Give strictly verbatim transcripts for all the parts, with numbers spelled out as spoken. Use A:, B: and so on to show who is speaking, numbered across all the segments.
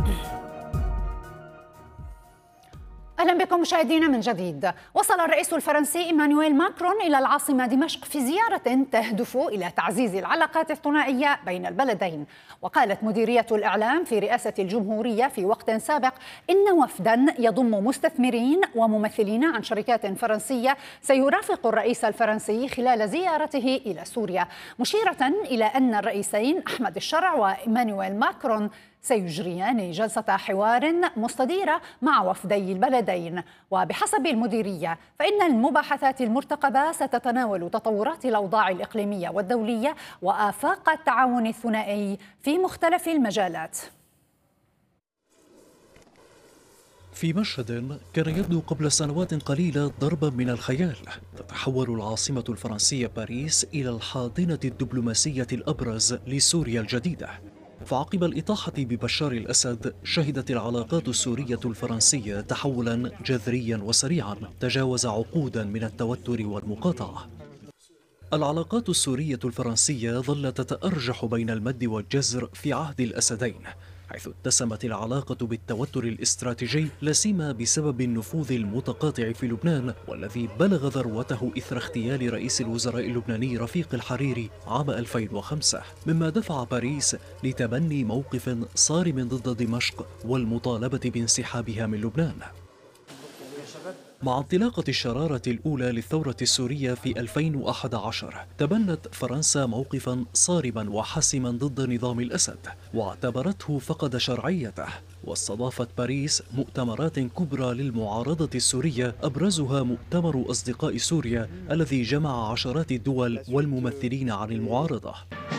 A: أهلا بكم مشاهدينا من جديد. وصل الرئيس الفرنسي إيمانويل ماكرون إلى العاصمة دمشق في زيارة تهدف إلى تعزيز العلاقات الثنائية بين البلدين. وقالت مديرية الإعلام في رئاسة الجمهورية في وقت سابق إن وفدا يضم مستثمرين وممثلين عن شركات فرنسية سيرافق الرئيس الفرنسي خلال زيارته إلى سوريا، مشيرة إلى أن الرئيسين أحمد الشرع وإيمانويل ماكرون سيجريان جلسة حوار مستديرة مع وفدي البلدين. وبحسب المديرية فإن المباحثات المرتقبة ستتناول تطورات الأوضاع الإقليمية والدولية وآفاق التعاون الثنائي في مختلف المجالات.
B: في مشهد كان يبدو قبل سنوات قليلة ضربا من الخيال، تتحول العاصمة الفرنسية باريس إلى الحاضنة الدبلوماسية الأبرز لسوريا الجديدة. فعقب الإطاحة ببشار الأسد شهدت العلاقات السورية الفرنسية تحولا جذريا وسريعا تجاوز عقودا من التوتر والمقاطعة. العلاقات السورية الفرنسية ظلت تتأرجح بين المد والجزر في عهد الأسدين، حيث اتسمت العلاقة بالتوتر الاستراتيجي لا سيما بسبب النفوذ المتقاطع في لبنان، والذي بلغ ذروته إثر اغتيال رئيس الوزراء اللبناني رفيق الحريري عام ألفين وخمسة، مما دفع باريس لتبني موقف صارم ضد دمشق والمطالبة بانسحابها من لبنان. مع انطلاقة الشرارة الأولى للثورة السورية في ألفين وأحد عشر تبنت فرنسا موقفا صارما وحاسما ضد نظام الأسد واعتبرته فقد شرعيته، واستضافت باريس مؤتمرات كبرى للمعارضة السورية أبرزها مؤتمر أصدقاء سوريا الذي جمع عشرات الدول والممثلين عن المعارضة.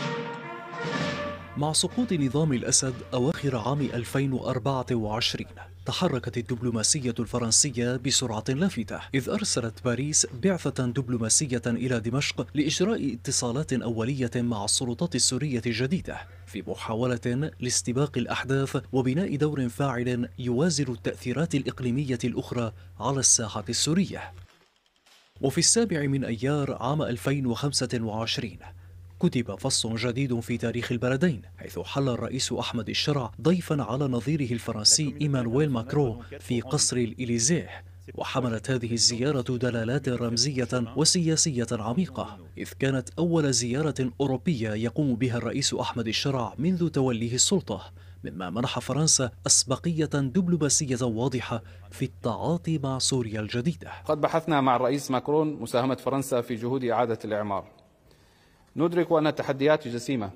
B: مع سقوط نظام الأسد أواخر عام ألفين وأربعة وعشرين تحركت الدبلوماسية الفرنسية بسرعة لافتة، إذ أرسلت باريس بعثة دبلوماسية إلى دمشق لإجراء اتصالات أولية مع السلطات السورية الجديدة في محاولة لاستباق الأحداث وبناء دور فاعل يوازن التأثيرات الإقليمية الأخرى على الساحة السورية. وفي السابع من أيار عام ألفين وخمسة وعشرين كتب فصل جديد في تاريخ البلدين، حيث حل الرئيس أحمد الشرع ضيفا على نظيره الفرنسي إيمانويل ماكرون في قصر الإليزيه. وحملت هذه الزيارة دلالات رمزية وسياسية عميقة، إذ كانت أول زيارة أوروبية يقوم بها الرئيس أحمد الشرع منذ توليه السلطة، مما منح فرنسا أسبقية دبلوماسية واضحة في التعاطي مع سوريا الجديدة.
C: قد بحثنا مع الرئيس ماكرون مساهمة فرنسا في جهود إعادة الإعمار. ندرك أن التحديات جسيمة.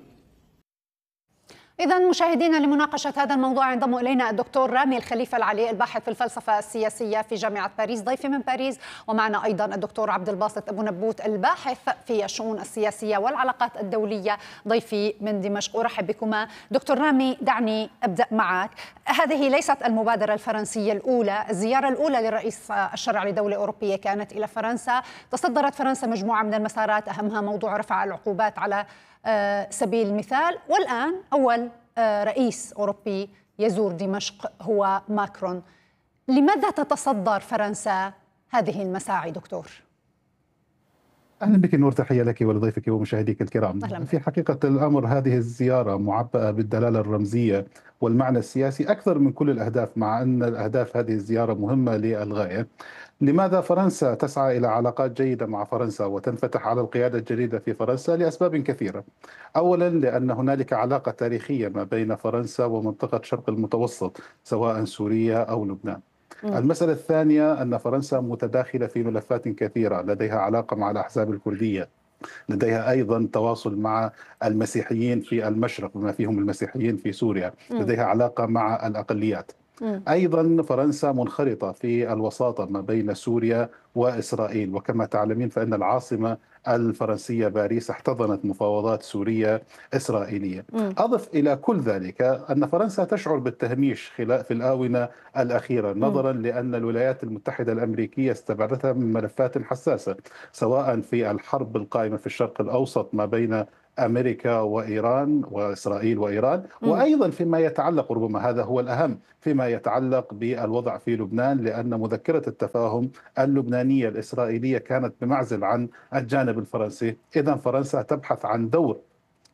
A: إذا مشاهدينا، لمناقشة هذا الموضوع ينضم إلينا الدكتور رامي الخليفة العلي، الباحث في الفلسفة السياسية في جامعة باريس، ضيفي من باريس. ومعنا أيضا الدكتور عبد الباسط أبو نبوت، الباحث في الشؤون السياسية والعلاقات الدولية، ضيفي من دمشق. أرحب بكما. دكتور رامي، دعني أبدأ معك. هذه ليست المبادرة الفرنسية الأولى، الزيارة الأولى للرئيس الشرع لدولة أوروبية كانت إلى فرنسا. تصدرت فرنسا مجموعة من المسارات، أهمها موضوع رفع العقوبات على سبيل المثال، والآن أول رئيس أوروبي يزور دمشق هو ماكرون. لماذا تتصدر فرنسا هذه المساعي دكتور؟
D: أهلا بك نور، تحية لك ولضيفك ومشاهديك الكرام.
A: أهلا.
D: في حقيقة الأمر هذه الزيارة معبأة بالدلالة الرمزية والمعنى السياسي أكثر من كل الأهداف، مع أن الأهداف هذه الزيارة مهمة للغاية. لماذا فرنسا تسعى إلى علاقات جيدة مع فرنسا وتنفتح على القيادة الجديدة في فرنسا؟ لأسباب كثيرة. أولا، لأن هنالك علاقة تاريخية ما بين فرنسا ومنطقة شرق المتوسط، سواء سوريا أو لبنان. المسألة الثانية أن فرنسا متداخلة في ملفات كثيرة، لديها علاقة مع الأحزاب الكردية، لديها أيضا تواصل مع المسيحيين في المشرق بما فيهم المسيحيين في سوريا، لديها علاقة مع الأقليات. أيضا فرنسا منخرطة في الوساطة ما بين سوريا وإسرائيل، وكما تعلمين فإن العاصمة الفرنسية باريس احتضنت مفاوضات سورية إسرائيلية. أضف إلى كل ذلك أن فرنسا تشعر بالتهميش في الآونة الأخيرة، نظرا لأن الولايات المتحدة الأمريكية استبعدتها من ملفات حساسة، سواء في الحرب القائمة في الشرق الأوسط ما بين أمريكا وإيران وإسرائيل وإيران، وأيضا فيما يتعلق، ربما هذا هو الأهم، فيما يتعلق بالوضع في لبنان، لأن مذكرة التفاهم اللبنانية الإسرائيلية كانت بمعزل عن الجانب الفرنسي. إذن فرنسا تبحث عن دور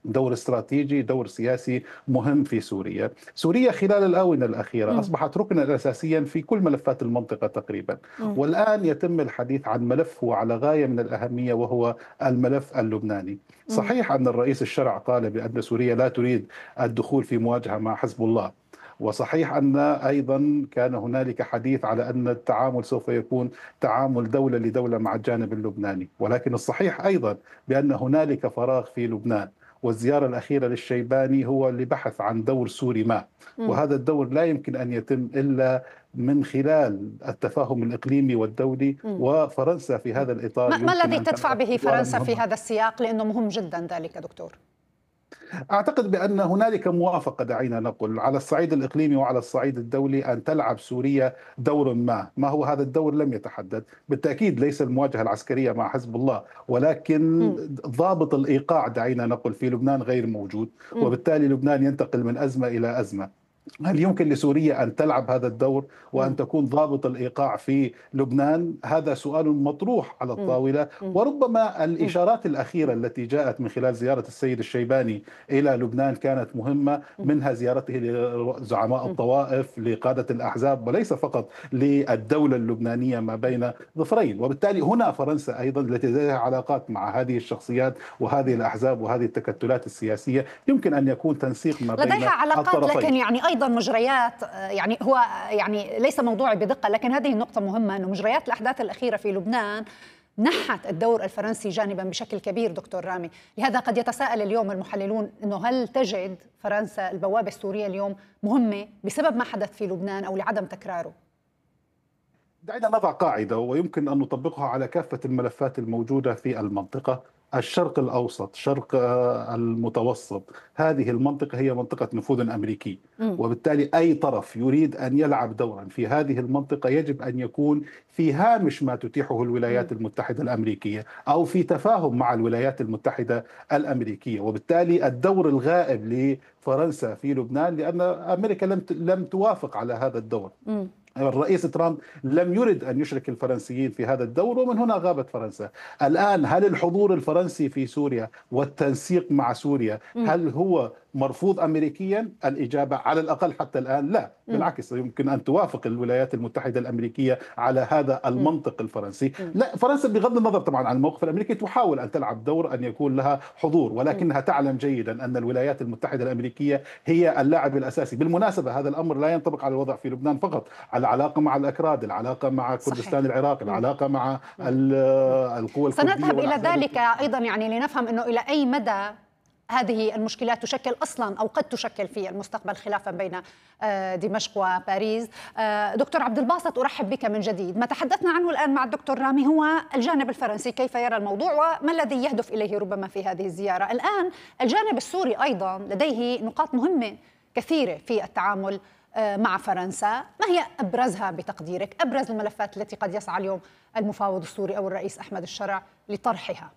D: دور استراتيجي، دور سياسي مهم في سوريا. سوريا خلال الآونة الأخيرة م. أصبحت ركنا أساسيا في كل ملفات المنطقة تقريبا، م. والآن يتم الحديث عن ملف هو على غاية من الأهمية، وهو الملف اللبناني. صحيح أن الرئيس الشرع قال بأن سوريا لا تريد الدخول في مواجهة مع حزب الله، وصحيح أن أيضا كان هنالك حديث على أن التعامل سوف يكون تعامل دولة لدولة مع الجانب اللبناني، ولكن الصحيح أيضا بأن هنالك فراغ في لبنان، والزيارة الأخيرة للشيباني هو لبحث عن دور سوري ما، وهذا الدور لا يمكن أن يتم إلا من خلال التفاهم الإقليمي والدولي، وفرنسا في هذا الإطار.
A: ما الذي تدفع به فرنسا في هذا السياق، لأنه مهم جدا ذلك دكتور؟
D: أعتقد بأن هنالك موافقة، دعينا نقول، على الصعيد الإقليمي وعلى الصعيد الدولي أن تلعب سوريا دور ما. ما هو هذا الدور لم يتحدد، بالتأكيد ليس المواجهة العسكرية مع حزب الله، ولكن ضابط الإيقاع دعينا نقول في لبنان غير موجود، وبالتالي لبنان ينتقل من أزمة إلى أزمة. هل يمكن لسوريا أن تلعب هذا الدور وأن تكون ضابط الإيقاع في لبنان؟ هذا سؤال مطروح على الطاولة، وربما الإشارات الأخيرة التي جاءت من خلال زيارة السيد الشيباني إلى لبنان كانت مهمة، منها زيارته لزعماء الطوائف، لقادة الأحزاب، وليس فقط للدولة اللبنانية ما بين ظفرين. وبالتالي هنا فرنسا أيضا التي لديها علاقات مع هذه الشخصيات وهذه الأحزاب وهذه التكتلات السياسية، يمكن أن يكون تنسيق ما بين
A: لديها علاقات
D: الطرفين.
A: لكن يعني أيضا مجريات، يعني هو يعني ليس موضوعي بدقة، لكن هذه النقطة مهمة، أنه مجريات الأحداث الأخيرة في لبنان نحت الدور الفرنسي جانبا بشكل كبير دكتور رامي. لهذا قد يتساءل اليوم المحللون أنه هل تجد فرنسا البوابة السورية اليوم مهمة بسبب ما حدث في لبنان أو لعدم تكراره؟
D: دعينا نضع قاعدة ويمكن أن نطبقها على كافة الملفات الموجودة في المنطقة. الشرق الأوسط، شرق المتوسط، هذه المنطقة هي منطقة نفوذ أمريكي، وبالتالي أي طرف يريد أن يلعب دورا في هذه المنطقة يجب أن يكون في هامش ما تتيحه الولايات المتحدة الأمريكية أو في تفاهم مع الولايات المتحدة الأمريكية. وبالتالي الدور الغائب لفرنسا في لبنان لأن أمريكا لم لم توافق على هذا الدور. م. الرئيس ترامب لم يرد أن يشرك الفرنسيين في هذا الدور، ومن هنا غابت فرنسا. الآن هل الحضور الفرنسي في سوريا والتنسيق مع سوريا هل هو مرفوض أمريكيا؟ الإجابة على الأقل حتى الآن لا، بالعكس يمكن أن توافق الولايات المتحدة الأمريكية على هذا المنطق الفرنسي. لا، فرنسا بغض النظر طبعا عن الموقف الأمريكي تحاول أن تلعب دور، أن يكون لها حضور، ولكنها تعلم جيدا أن الولايات المتحدة الأمريكية هي اللاعب الأساسي. بالمناسبة هذا الأمر لا ينطبق على الوضع في لبنان فقط، على العلاقة مع الأكراد، العلاقة مع كردستان العراق، العلاقة مع القوى الكردية.
A: سنذهب إلى ذلك أيضا، يعني لنفهم أنه إلى أي مدى هذه المشكلات تشكل أصلا أو قد تشكل في المستقبل خلافا بين دمشق وباريس. دكتور عبد الباسط، أرحب بك من جديد. ما تحدثنا عنه الآن مع الدكتور رامي هو الجانب الفرنسي، كيف يرى الموضوع وما الذي يهدف إليه ربما في هذه الزيارة. الآن الجانب السوري أيضا لديه نقاط مهمة كثيرة في التعامل مع فرنسا، ما هي أبرزها بتقديرك؟ أبرز الملفات التي قد يسعى اليوم المفاوض السوري أو الرئيس أحمد الشرع لطرحها؟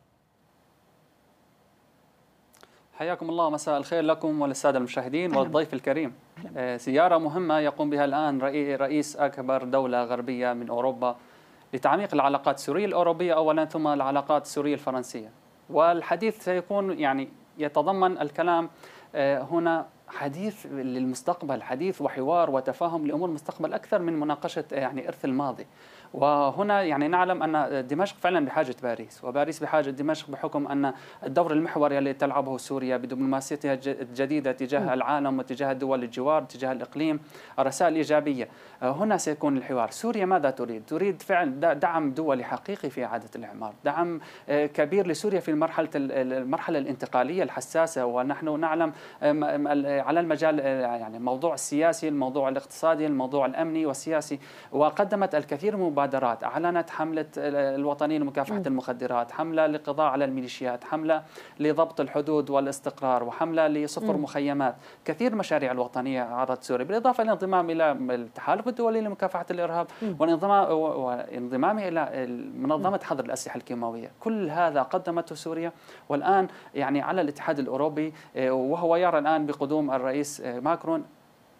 E: حياكم الله، مساء الخير لكم وللسادة المشاهدين والضيف الكريم. زيارة مهمة يقوم بها الآن رئيس أكبر دولة غربية من أوروبا لتعميق العلاقات السورية الأوروبية أولا، ثم العلاقات السورية الفرنسية. والحديث سيكون يعني يتضمن الكلام هنا حديث للمستقبل، حديث وحوار وتفاهم لأمور المستقبل أكثر من مناقشة يعني إرث الماضي. وهنا يعني نعلم أن دمشق فعلا بحاجة باريس، وباريس بحاجة دمشق بحكم أن الدور المحوري الذي تلعبه سوريا بدبلوماسيتها الجديدة تجاه العالم وتجاه دول الجوار تجاه الإقليم الرسائل الإيجابية. هنا سيكون الحوار. سوريا ماذا تريد؟ تريد فعل دعم دولي حقيقي في إعادة الإعمار، دعم كبير لسوريا في المرحلة المرحلة الانتقالية الحساسة. ونحن نعلم على المجال يعني الموضوع السياسي، الموضوع الاقتصادي، الموضوع الأمني والسياسي، وقدمت الكثير من المبادرات. أعلنت حملة الوطنية لمكافحة المخدرات، حملة للقضاء على الميليشيات، حملة لضبط الحدود والاستقرار، وحملة لصفر مخيمات. كثير مشاريع الوطنية عرضت سوريا، بالإضافة إلى الانضمام إلى التحالف الدولي لمكافحة الإرهاب وانضمامه إلى منظمة حظر الأسلحة الكيماوية. كل هذا قدمته سوريا، والآن يعني على الاتحاد الأوروبي وهو يرى الآن بقدوم الرئيس ماكرون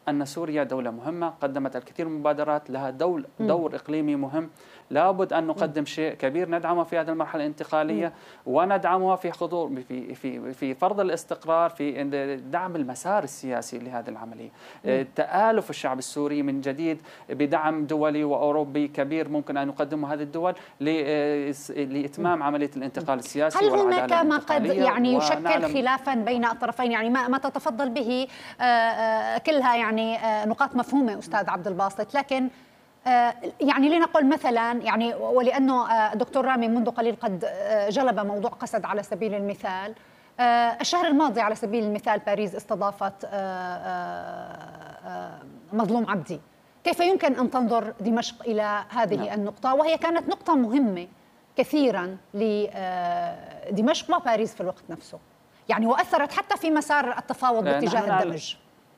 E: أن سوريا دولة مهمة قدمت الكثير من المبادرات، لها دور, دور إقليمي مهم، لابد أن نقدم شيء كبير ندعمه في هذه المرحلة الانتقالية، وندعمها في حضور في في في فرض الاستقرار، في دعم المسار السياسي لهذه العملية. تآلف الشعب السوري من جديد بدعم دولي وأوروبي كبير ممكن أن يقدمه هذه الدول لإتمام عملية الانتقال السياسي
A: والعدالة
E: والعدالة
A: الانتقالية. هل هناك ما قد يعني يشكل خلافا بين الطرفين؟ يعني ما ما تتفضل به كلها يعني نقاط مفهومة أستاذ عبد الباسط، لكن يعني لنقل مثلا يعني ولأنه دكتور رامي منذ قليل قد جلب موضوع قسد على سبيل المثال، الشهر الماضي على سبيل المثال باريس استضافت مظلوم عبدي. كيف يمكن أن تنظر دمشق إلى هذه نعم. النقطة، وهي كانت نقطة مهمة كثيرا لدمشق وباريس في الوقت نفسه، يعني وأثرت حتى في مسار التفاوض باتجاه الدمج.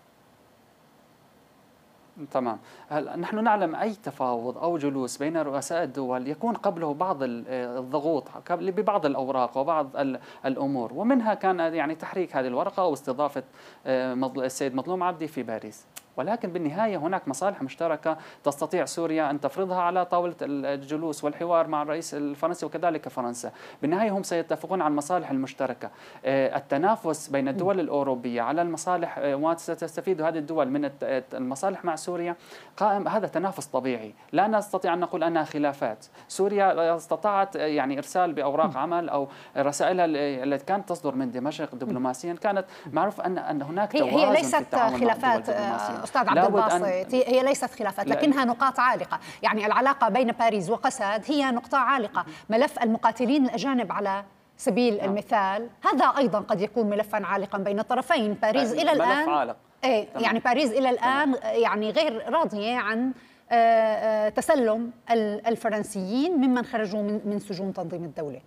E: تمام. نحن نعلم أي تفاوض أو جلوس بين رؤساء الدول يكون قبله بعض الضغوط ببعض الأوراق وبعض الأمور، ومنها كان يعني تحريك هذه الورقة واستضافة السيد مظلوم عبدي في باريس. ولكن بالنهاية هناك مصالح مشتركة تستطيع سوريا أن تفرضها على طاولة الجلوس والحوار مع الرئيس الفرنسي وكذلك فرنسا. بالنهاية هم سيتفقون على المصالح المشتركة. التنافس بين الدول الأوروبية على المصالح وستستفيد هذه الدول من المصالح مع سوريا قائم، هذا تنافس طبيعي، لا نستطيع أن نقول أنها خلافات. سوريا استطاعت يعني إرسال بأوراق عمل أو رسائلها التي كانت تصدر من دمشق دبلوماسيا، كانت معروف أن أن هناك توازن
A: هي ليست
E: في التعامل مع الدول الدبلوماسية.
A: أستاذ عبد الباسط، هي ليست خلافات لكنها نقاط عالقة. يعني العلاقة بين باريس وقسد هي نقطة عالقة. ملف المقاتلين الأجانب على سبيل المثال هذا أيضا قد يكون ملفا عالقا بين الطرفين. باريس إلى الآن
E: عالق.
A: إيه يعني باريس إلى الآن يعني غير راضية عن تسلم الفرنسيين ممن خرجوا من سجون تنظيم الدولة.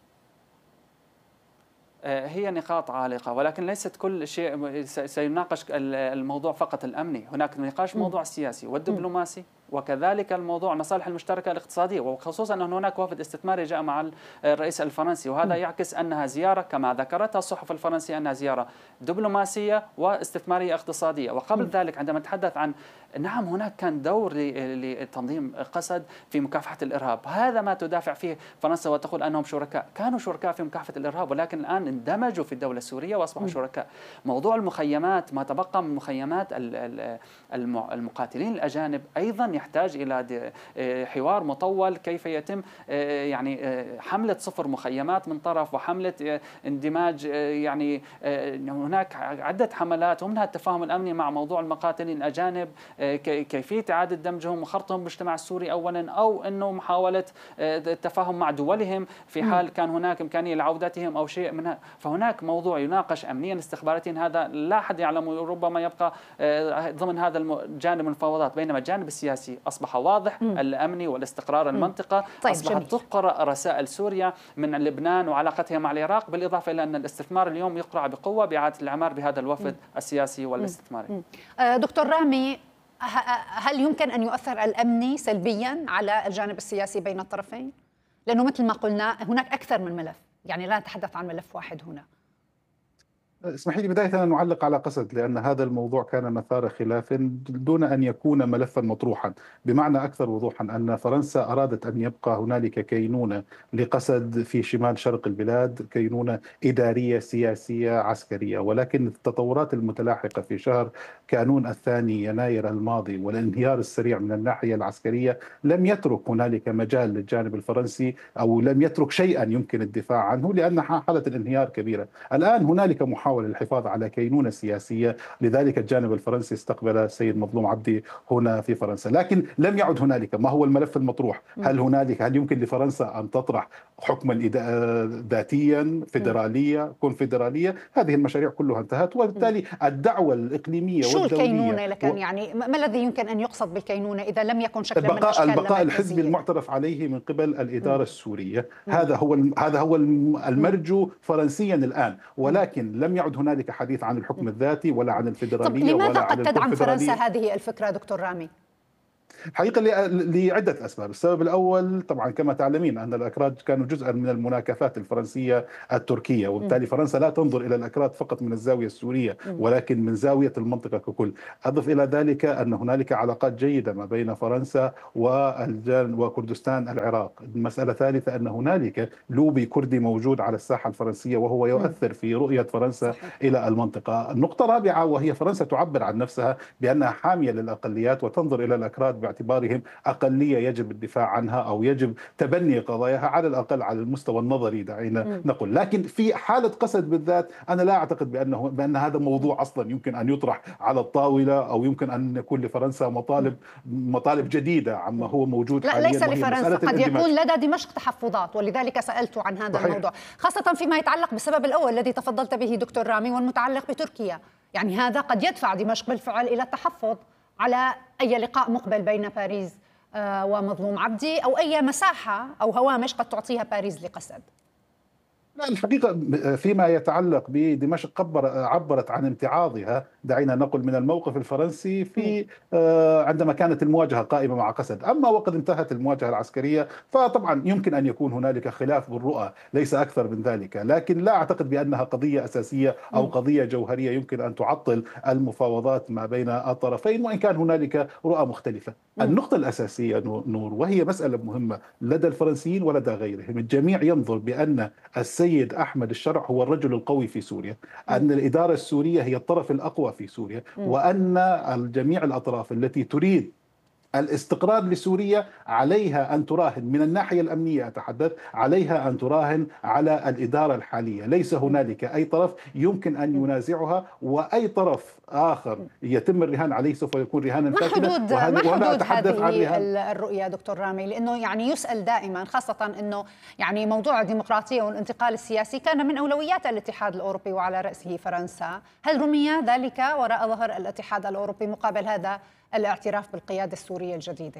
E: هي نقاط عالقة، ولكن ليست كل شيء سيناقش الموضوع فقط الأمني، هناك نقاش موضوع السياسي والدبلوماسي وكذلك الموضوع المصالح المشتركة الاقتصادية، وخصوصا أن هناك وفد استثماري جاء مع الرئيس الفرنسي، وهذا يعكس أنها زيارة كما ذكرتها الصحف الفرنسية أنها زيارة دبلوماسية واستثمارية اقتصادية. وقبل ذلك عندما نتحدث عن نعم هناك كان دور لتنظيم قسد في مكافحة الإرهاب، هذا ما تدافع فيه فرنسا وتقول أنهم شركاء، كانوا شركاء في مكافحة الإرهاب ولكن الآن اندمجوا في الدولة السورية وأصبحوا شركاء. موضوع المخيمات، ما تبقى من مخيمات المقاتلين الأجانب أيضا يحتاج إلى حوار مطول، كيف يتم يعني حملة صفر مخيمات من طرف وحملة اندماج، يعني هناك عدة حملات ومنها التفاهم الأمني مع موضوع المقاتلين الأجانب، كيفية إعادة دمجهم وخرطهم بالمجتمع السوري أولا، أو أنه محاولة التفاهم مع دولهم في حال كان هناك إمكانية لعودتهم أو شيء منها. فهناك موضوع يناقش أمنيا استخباراتيا، هذا لا أحد يعلم، ربما يبقى ضمن هذا الجانب من المفاوضات، بينما الجانب السياسي أصبح واضح، مم. الأمني والاستقرار المنطقة. طيب أصبحت جميل. تقرأ رسائل سوريا من لبنان وعلاقتها مع العراق، بالإضافة إلى أن الاستثمار اليوم يقرأ بقوة بإعادة الإعمار بهذا الوفد مم. السياسي والاستثماري.
A: مم. مم. دكتور رامي، هل يمكن أن يؤثر الأمني سلبيا على الجانب السياسي بين الطرفين؟ لأنه مثل ما قلنا هناك أكثر من ملف، يعني لا نتحدث عن ملف واحد هنا.
D: اسمحي لي بداية أن نعلق على قسد، لأن هذا الموضوع كان مثار خلاف دون أن يكون ملفا مطروحا، بمعنى أكثر وضوحا أن فرنسا أرادت أن يبقى هنالك كينونة لقسد في شمال شرق البلاد، كينونة إدارية سياسية عسكرية، ولكن التطورات المتلاحقة في شهر كانون الثاني يناير الماضي والانهيار السريع من الناحية العسكرية لم يترك هنالك مجال للجانب الفرنسي، أو لم يترك شيئا يمكن الدفاع عنه، لأن حالة الانهيار كبيرة. الآن هنالك محاولة للحفاظ على كينونة سياسية، لذلك الجانب الفرنسي استقبل السيد مظلوم عبدي هنا في فرنسا، لكن لم يعد هنالك. ما هو الملف المطروح؟ هل هنالك هل يمكن لفرنسا أن تطرح حكما ذاتيا فيدرالية كونفدرالية؟ هذه المشاريع كلها انتهت، وبالتالي الدعوة الإقليمية
A: شو
D: والدولية
A: الكينونة لكن و... يعني ما الذي يمكن أن يقصد بالكينونة إذا لم يكن شكلا
D: البقاء
A: من أشكال
D: البقاء الحزبي المعترف عليه من قبل الإدارة م. السورية، م. هذا هو هذا هو المرجو فرنسيا الآن، ولكن لم يعد هنالك حديث عن الحكم الذاتي ولا عن الفيدرالية.
A: طب لماذا
D: ولا
A: قد
D: عن
A: تدعم فرنسا هذه الفكرة دكتور رامي؟
D: حقيقة لعدة أسباب. السبب الأول طبعا كما تعلمين أن الأكراد كانوا جزءا من المناكفات الفرنسية التركية، وبالتالي فرنسا لا تنظر إلى الأكراد فقط من الزاوية السورية ولكن من زاوية المنطقة ككل. أضف إلى ذلك أن هنالك علاقات جيدة ما بين فرنسا وكردستان العراق. المسألة الثالثة أن هنالك لوبي كردي موجود على الساحة الفرنسية وهو يؤثر في رؤية فرنسا إلى المنطقة. النقطة الرابعة وهي فرنسا تعبر عن نفسها بأنها حامية للأقليات وتنظر إلى الأكراد باعتبارهم أقلية يجب الدفاع عنها أو يجب تبني قضاياها على الأقل على المستوى النظري دعينا نقول. لكن في حالة قسد بالذات أنا لا أعتقد بأنه بأن هذا موضوع أصلا يمكن أن يطرح على الطاولة أو يمكن أن يكون لفرنسا مطالب مطالب جديدة عما هو موجود
A: لا
D: حاليا.
A: ليس لفرنسا، قد يكون لدى دمشق تحفظات، ولذلك سألت عن هذا صحيح. الموضوع خاصة فيما يتعلق بالسبب الأول الذي تفضلت به دكتور رامي والمتعلق بتركيا. يعني هذا قد يدفع دمشق بالفعل إلى التحفظ على أي لقاء مقبل بين باريس ومظلوم عبدي أو أي مساحة أو هوامش قد تعطيها باريس لقسد.
D: لا الحقيقة فيما يتعلق بدمشق عبرت عن امتعاضها دعينا نقل من الموقف الفرنسي في عندما كانت المواجهة قائمة مع قسد. أما وقد انتهت المواجهة العسكرية فطبعا يمكن أن يكون هنالك خلاف بالرؤى ليس أكثر من ذلك، لكن لا أعتقد بأنها قضية أساسية أو قضية جوهرية يمكن أن تعطل المفاوضات ما بين الطرفين وإن كان هنالك رؤى مختلفة. النقطة الأساسية نور وهي مسألة مهمة لدى الفرنسيين ولدى غيرهم، الجميع ينظر بأن السيد أحمد الشرع هو الرجل القوي في سوريا، أن الإدارة السورية هي الطرف الأقوى في سوريا، وأن الجميع الأطراف التي تريد الاستقرار لسوريا عليها أن تراهن من الناحية الأمنية أتحدث عليها أن تراهن على الإدارة الحالية. ليس هنالك أي طرف يمكن أن ينازعها وأي طرف آخر يتم الرهان عليه سوف يكون رهانا
A: فاشلا. ما حدود ما حدود هذه الرؤية دكتور رامي؟ لأنه يعني يسأل دائما خاصة أنه يعني موضوع الديمقراطية والانتقال السياسي كان من أولويات الاتحاد الأوروبي وعلى رأسه فرنسا. هل رمي ذلك وراء ظهر الاتحاد الأوروبي مقابل هذا الاعتراف بالقيادة السورية الجديدة؟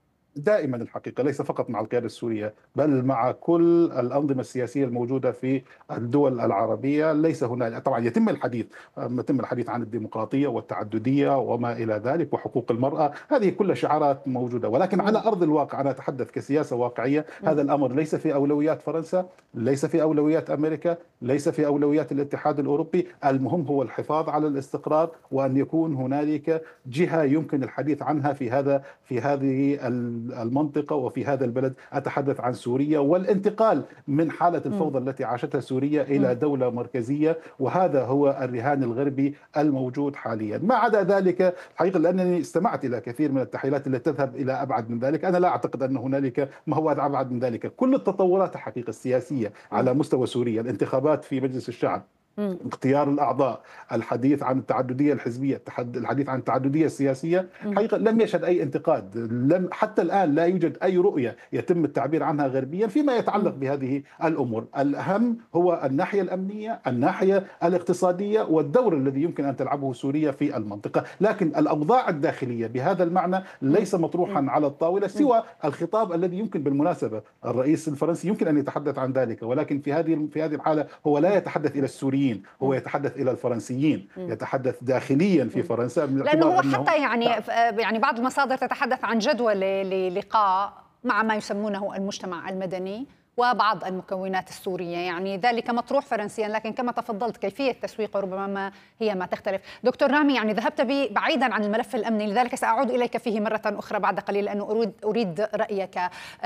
D: دائما الحقيقة ليس فقط مع القيادة السورية بل مع كل الأنظمة السياسية الموجودة في الدول العربية. ليس هناك طبعا يتم الحديث يتم الحديث عن الديمقراطية والتعددية وما إلى ذلك وحقوق المرأة، هذه كل شعارات موجودة، ولكن على أرض الواقع أنا أتحدث كسياسة واقعية. هذا الأمر ليس في أولويات فرنسا، ليس في أولويات أمريكا، ليس في أولويات الاتحاد الأوروبي. المهم هو الحفاظ على الاستقرار وأن يكون هنالك جهة يمكن الحديث عنها في هذا في هذه المنطقة وفي هذا البلد. أتحدث عن سوريا والانتقال من حالة الفوضى م. التي عاشتها سوريا إلى م. دولة مركزية، وهذا هو الرهان الغربي الموجود حاليا. ما عدا ذلك الحقيقة لأنني استمعت إلى كثير من التحليلات التي تذهب إلى أبعد من ذلك، أنا لا أعتقد أن هنالك ما هو أبعد من ذلك. كل التطورات الحقيقة السياسية م. على مستوى سوريا، الانتخابات في مجلس الشعب، مم. اختيار الأعضاء، الحديث عن التعددية الحزبية، الحديث عن التعددية السياسية، حقيقة لم يشهد أي انتقاد. لم حتى الآن لا يوجد أي رؤية يتم التعبير عنها غربيا فيما يتعلق مم. بهذه الأمور. الأهم هو الناحية الأمنية، الناحية الاقتصادية، والدور الذي يمكن أن تلعبه سوريا في المنطقة. لكن الأوضاع الداخلية بهذا المعنى ليس مطروحا مم. على الطاولة سوى الخطاب الذي يمكن بالمناسبة الرئيس الفرنسي يمكن أن يتحدث عن ذلك، ولكن في هذه في هذه الحالة هو لا يتحدث إلى السوريين، هو يتحدث إلى الفرنسيين، يتحدث داخليا في فرنسا،
A: لأنه هو حتى يعني يعني بعض المصادر تتحدث عن جدول للقاء مع ما يسمونه المجتمع المدني وبعض المكونات السورية، يعني ذلك مطروح فرنسيا، لكن كما تفضلت كيفية تسويقه ربما ما هي ما تختلف. دكتور رامي، يعني ذهبت بي بعيدا عن الملف الأمني، لذلك سأعود إليك فيه مرة أخرى بعد قليل لأنه أريد, أريد رأيك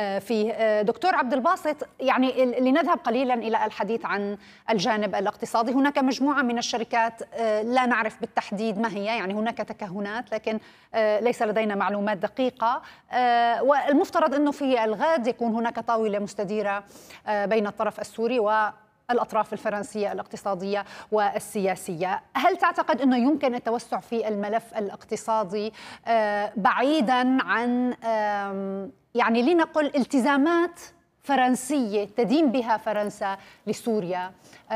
A: فيه. دكتور عبد الباسط، يعني لنذهب قليلا إلى الحديث عن الجانب الاقتصادي. هناك مجموعة من الشركات لا نعرف بالتحديد ما هي، يعني هناك تكهنات لكن ليس لدينا معلومات دقيقة، والمفترض أنه في الغد يكون هناك طاولة مستديرة بين الطرف السوري والأطراف الفرنسية الاقتصادية والسياسية. هل تعتقد أنه يمكن التوسع في الملف الاقتصادي بعيدا عن يعني لنقل التزامات فرنسية تدين بها فرنسا لسوريا،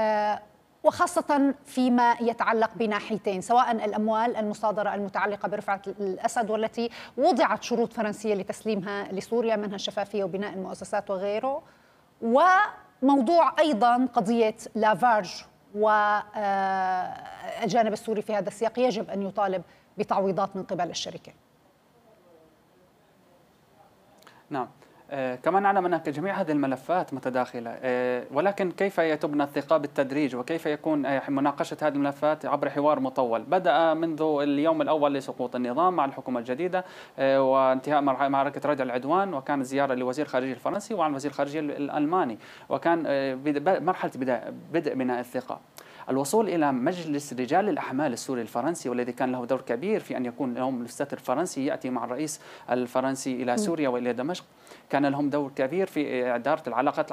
A: وخاصة فيما يتعلق بناحيتين، سواء الأموال المصادرة المتعلقة برفعة الأسد والتي وضعت شروط فرنسية لتسليمها لسوريا منها الشفافية وبناء المؤسسات وغيره، وموضوع أيضا قضية لافارج والجانب السوري في هذا السياق يجب أن يطالب بتعويضات من قبل الشركة؟
E: نعم. آه كما نعلم أن جميع هذه الملفات متداخلة، آه ولكن كيف تبنى الثقة بالتدريج، وكيف يكون آه مناقشة هذه الملفات عبر حوار مطول بدأ منذ اليوم الأول لسقوط النظام مع الحكومة الجديدة آه وانتهاء معركة ردع العدوان، وكان زيارة لوزير الخارجية الفرنسي وعن وزير الخارجية الألماني، وكان آه مرحلة بدء بناء الثقة. الوصول إلى مجلس رجال الأعمال السوري الفرنسي، والذي كان له دور كبير في أن يكون لهم السفير الفرنسي يأتي مع الرئيس الفرنسي إلى سوريا وإلى دمشق، كان لهم دور كبير في إدارة العلاقات